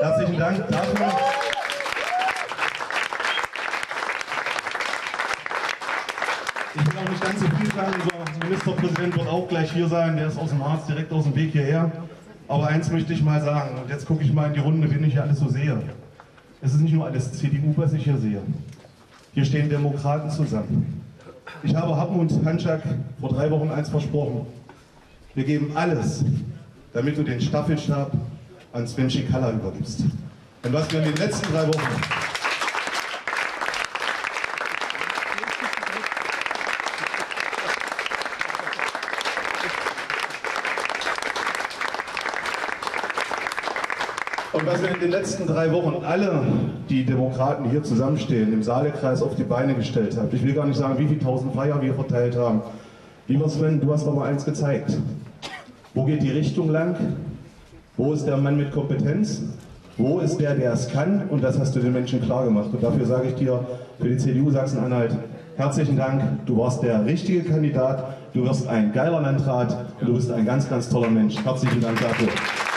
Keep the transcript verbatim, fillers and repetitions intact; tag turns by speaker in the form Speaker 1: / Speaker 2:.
Speaker 1: Herzlichen Dank dafür. Ich will auch nicht ganz so viel sagen, unser Ministerpräsident wird auch gleich hier sein, der ist aus dem Harz, direkt aus dem Weg hierher. Aber eins möchte ich mal sagen, und jetzt gucke ich mal in die Runde, wen ich hier alles so sehe. Es ist nicht nur alles C D U, was ich hier sehe. Hier stehen Demokraten zusammen. Ich habe Hartmut Hanschak vor drei Wochen eins versprochen. Wir geben alles, damit du den Staffelstab an Sven Cicala übergibst. Und was wir in den letzten drei Wochen Und was wir in den letzten drei Wochen alle, die Demokraten, die hier zusammenstehen, im Saalekreis auf die Beine gestellt haben, ich will gar nicht sagen, wie viele tausend Flyer wir verteilt haben. Lieber Sven, du hast doch mal eins gezeigt. Wo geht die Richtung lang? Wo ist der Mann mit Kompetenz? Wo ist der, der es kann? Und das hast du den Menschen klar gemacht. Und dafür sage ich dir, für die C D U Sachsen-Anhalt, herzlichen Dank. Du warst der richtige Kandidat. Du wirst ein geiler Landrat und du bist ein ganz, ganz toller Mensch. Herzlichen Dank dafür.